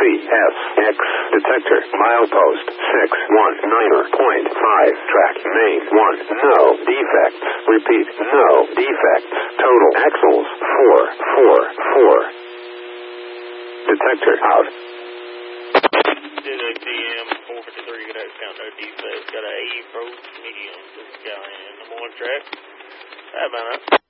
CSX detector, milepost 619.5, track main 1, no defects, repeat, no defects, total axles 444, detector out. Did a DM 453, good count, no defects, got a A Pro medium, this guy in, I'm on track. How about that?